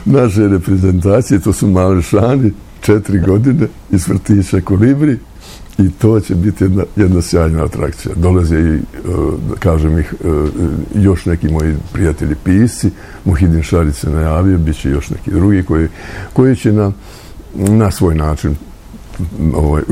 naše reprezentacije, to su Mališani, 4 godine iz vrtića Kolibri i to će biti jedna sjajna atrakcija. Dolaze i, kažem ih, još neki moji prijatelji pisci, Muhidin Šarić se najavio, bit će još neki drugi koji će na svoj način